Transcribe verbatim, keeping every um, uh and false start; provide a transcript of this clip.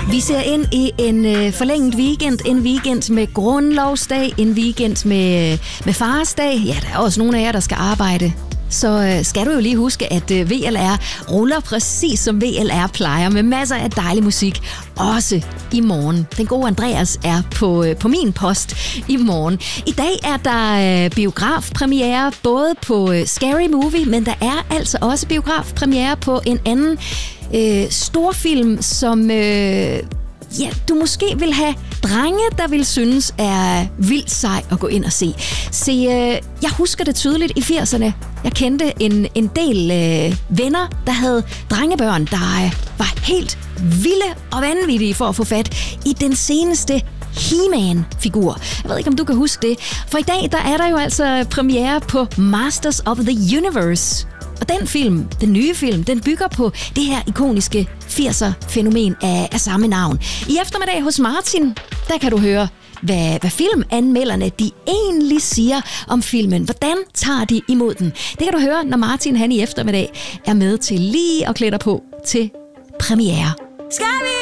Vi ser ind i en øh, forlænget weekend, en weekend med grundlovsdag, en weekend med, med farsdag. Ja, der er også nogle af jer, der skal arbejde. Så øh, skal du jo lige huske, at øh, V L R ruller præcis som V L R plejer, med masser af dejlig musik, også i morgen. Den gode Andreas er på, øh, på min post i morgen. I dag er der øh, biografpremiere både på øh, Scary Movie, men der er altså også biografpremiere på en anden øh, storfilm, som øh, ja, du måske vil have drenge, der vil synes er vildt sej at gå ind og se. Se, øh, jeg husker det tydeligt i firserne. Jeg kendte en, en del øh, venner, der havde drengebørn, der øh, var helt vilde og vanvittige for at få fat i den seneste He-Man-figur. Jeg ved ikke, om du kan huske det. For i dag, der er der jo altså premiere på Masters of the Universe. Og den film, den nye film, den bygger på det her ikoniske firser-fænomen af, af samme navn. I eftermiddag hos Martin, der kan du høre, hvad, hvad filmanmelderne de egentlig siger om filmen. Hvordan tager de imod den? Det kan du høre, når Martin han i eftermiddag er med til lige at klæde dig på til premiere. Skal vi?